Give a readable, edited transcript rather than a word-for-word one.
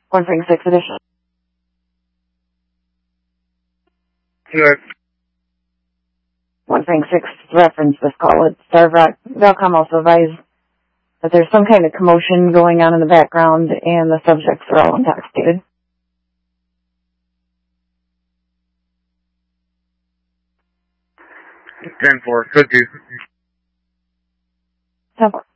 136 additional. Good. 136 reference this call. It's Starvrock. Valcom also advised that there's some kind of commotion going on in the background and the subjects are all intoxicated. 10-4, could do. 10-4.